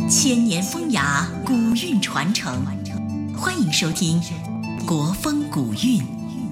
千年风雅，古韵传承。欢迎收听《国风古韵》。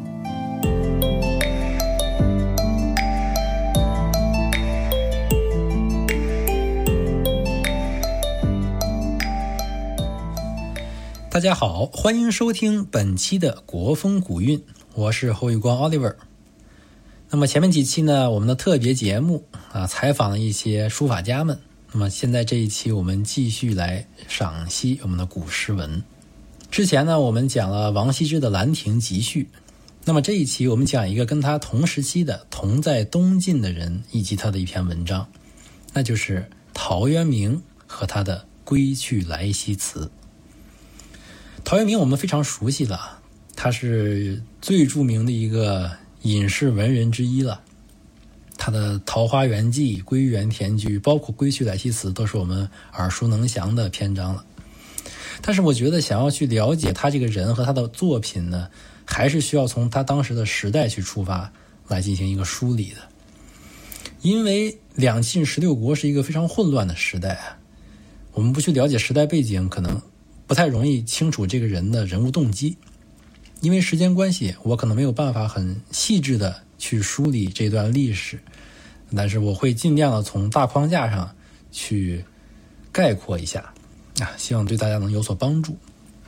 大家好，欢迎收听本期的《国风古韵》，我是侯宇光 Oliver。那么前面几期呢，我们的特别节目采访了一些书法家们。那么现在这一期我们继续来赏析我们的古诗文。之前呢，我们讲了王羲之的《兰亭集序》，那么这一期我们讲一个跟他同时期的同在东晋的人以及他的一篇文章，那就是陶渊明和他的《归去来兮辞》。陶渊明我们非常熟悉了，他是最著名的一个隐士文人之一了。他的《桃花源记》《归园田居》包括《归去来兮辞》都是我们耳熟能详的篇章了。但是我觉得想要去了解他这个人和他的作品呢，还是需要从他当时的时代去出发来进行一个梳理的。因为两晋16国是一个非常混乱的时代啊，我们不去了解时代背景，可能不太容易清楚这个人的人物动机。因为时间关系，我可能没有办法很细致的去梳理这段历史，但是我会尽量的从大框架上去概括一下希望对大家能有所帮助。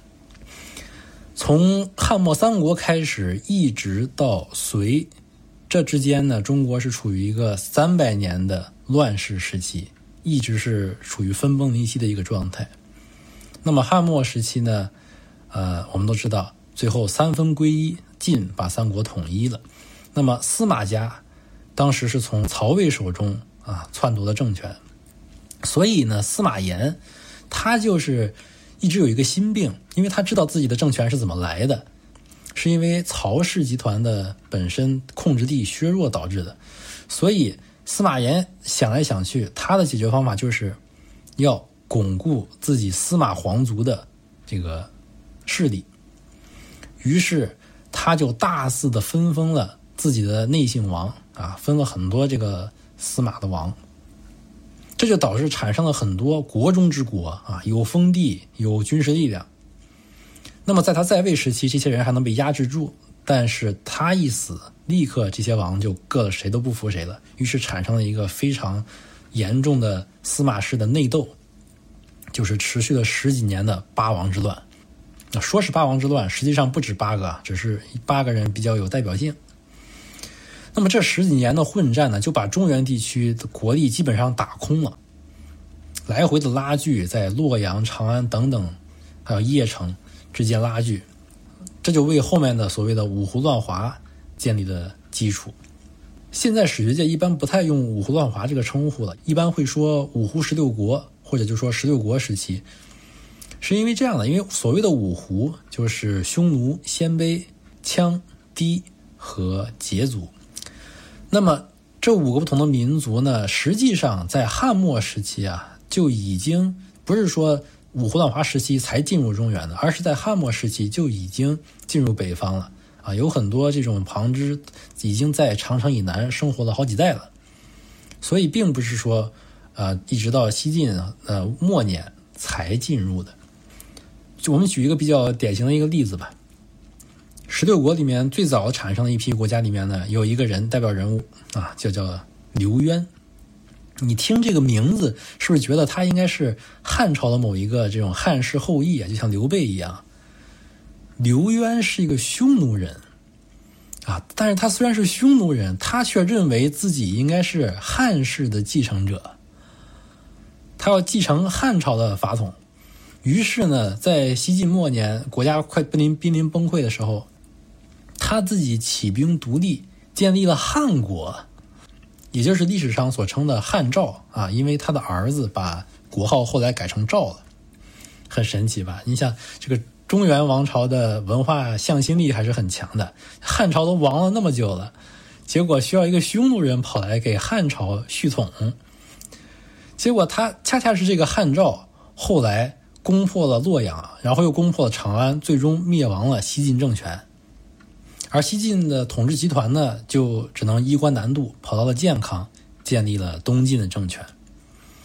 从汉末三国开始一直到隋，这之间呢，中国是处于一个300年的乱世时期，一直是处于分崩离析的一个状态。那么汉末时期呢，我们都知道最后三分归一，晋把三国统一了。那么司马家当时是从曹魏手中篡夺了政权，所以呢，司马炎他就是一直有一个心病，因为他知道自己的政权是怎么来的，是因为曹氏集团的本身控制力削弱导致的。所以司马炎想来想去，他的解决方法就是要巩固自己司马皇族的这个势力。于是他就大肆的分封了自己的内姓王分了很多这个司马的王，这就导致产生了很多国中之国有封地，有军事力量。那么在他在位时期，这些人还能被压制住，但是他一死，立刻这些王就各了谁都不服谁了，于是产生了一个非常严重的司马氏的内斗，就是持续了10几年的八王之乱。说是八王之乱，实际上不止8个，只是8个人比较有代表性。那么这10几年的混战呢，就把中原地区的国力基本上打空了，来回的拉锯，在洛阳、长安等等还有邺城之间拉锯，这就为后面的所谓的五胡乱华建立了基础。现在史学界一般不太用五胡乱华这个称呼了，一般会说五胡16国，或者就说16国时期。是因为这样的，因为所谓的五胡就是匈奴、鲜卑、羌、氐和羯族。那么这5个不同的民族呢，实际上在汉末时期就已经不是说五胡乱华时期才进入中原的，而是在汉末时期就已经进入北方了有很多这种旁支已经在长城以南生活了好几代了。所以并不是说一直到西晋末年才进入的。我们举一个比较典型的一个例子吧。16国里面最早产生的一批国家里面呢，有一个人代表人物叫刘渊。你听这个名字是不是觉得他应该是汉朝的某一个这种汉室后裔就像刘备一样？刘渊是一个匈奴人但是他虽然是匈奴人，他却认为自己应该是汉室的继承者，他要继承汉朝的法统。于是呢，在西晋末年国家快濒临崩溃的时候，他自己起兵独立，建立了汉国，也就是历史上所称的汉赵因为他的儿子把国号后来改成赵了。很神奇吧？你想这个中原王朝的文化向心力还是很强的，汉朝都亡了那么久了，结果需要一个匈奴人跑来给汉朝续统，结果他恰恰是这个汉赵后来攻破了洛阳，然后又攻破了长安，最终灭亡了西晋政权。而西晋的统治集团呢，就只能衣冠南渡，跑到了建康，建立了东晋的政权。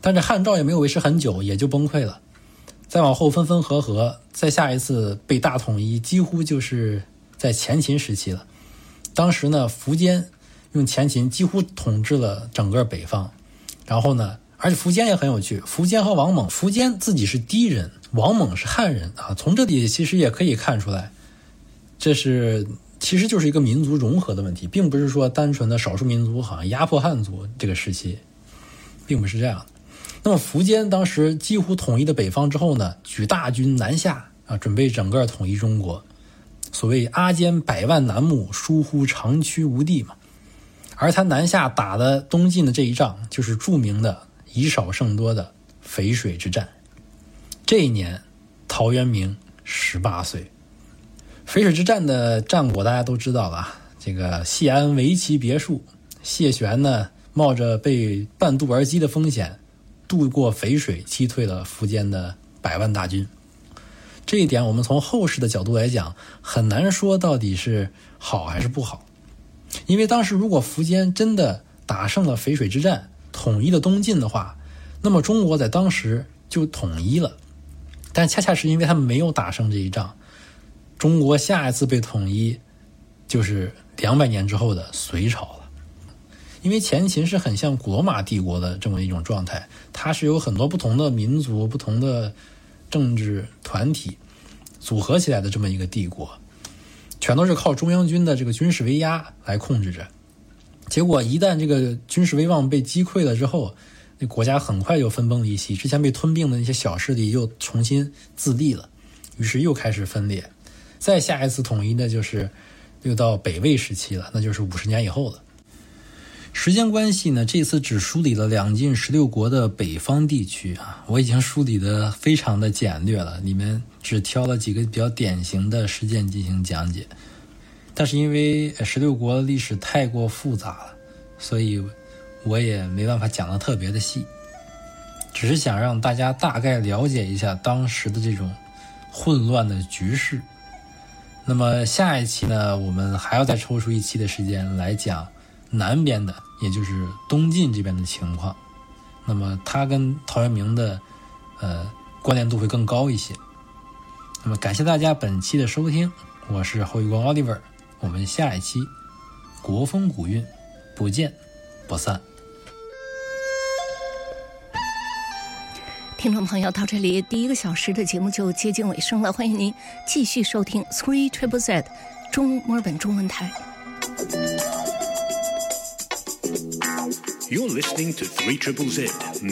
但这汉赵也没有维持很久，也就崩溃了。再往后分分合合，再下一次被大统一几乎就是在前秦时期了。当时呢，苻坚用前秦几乎统治了整个北方，然后呢，而且苻坚也很有趣，苻坚和王猛，苻坚自己是氐人，王猛是汉人啊。从这里其实也可以看出来，这其实就是一个民族融合的问题，并不是说单纯的少数民族好像压迫汉族这个时期，并不是这样的。那么苻坚当时几乎统一的北方之后呢，举大军南下啊，准备整个统一中国。所谓阿坚百万南牧，疏忽长驱无地嘛。而他南下打的东晋的这一仗，就是著名的以少胜多的淝水之战。这一年，陶渊明18岁。淝水之战的战果大家都知道了，这个谢安围棋别墅，谢玄呢冒着被半渡而击的风险，渡过淝水，击退了苻坚的百万大军。这一点我们从后世的角度来讲，很难说到底是好还是不好。因为当时如果苻坚真的打胜了淝水之战，统一了东晋的话，那么中国在当时就统一了。但恰恰是因为他们没有打胜这一仗，中国下一次被统一就是200年之后的隋朝了。因为前秦是很像古罗马帝国的这么一种状态，它是有很多不同的民族、不同的政治团体组合起来的这么一个帝国，全都是靠中央军的这个军事威压来控制着。结果一旦这个军事威望被击溃了之后，那国家很快就分崩离析，之前被吞并的那些小势力又重新自立了，于是又开始分裂。再下一次统一的就是又到北魏时期了，那就是50年以后了。时间关系呢，这次只梳理了两晋16国的北方地区啊，我已经梳理的非常的简略了，里面只挑了几个比较典型的事件进行讲解。但是因为16国历史太过复杂了，所以我也没办法讲得特别的细，只是想让大家大概了解一下当时的这种混乱的局势。那么下一期呢，我们还要再抽出一期的时间来讲南边的，也就是东晋这边的情况。那么它跟陶渊明的关联度会更高一些。那么感谢大家本期的收听，我是后羿光 Oliver， 我们下一期国风古韵不见不散。 听众朋友，到这里第1个小时的节目就接近尾声了，欢迎您继续收听 3ZZZ 墨尔本中文台。 You're listening to 3ZZZ